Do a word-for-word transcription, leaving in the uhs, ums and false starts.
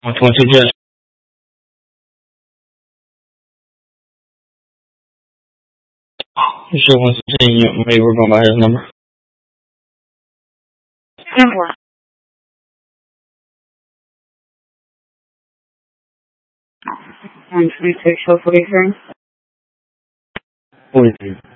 One twenty-two Judge. You sure one sixteen, you, maybe we're going by his number. Number. one twenty-six, hopefully, sir. forty-three.